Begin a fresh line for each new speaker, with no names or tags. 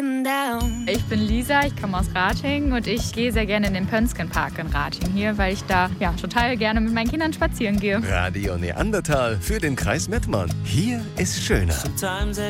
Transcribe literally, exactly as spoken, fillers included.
Ich bin Lisa, ich komme aus Ratingen und ich gehe sehr gerne in den Pönskenpark in Ratingen hier, weil ich da ja total gerne mit meinen Kindern spazieren gehe.
Radio Neandertal für den Kreis Mettmann. Hier ist schöner.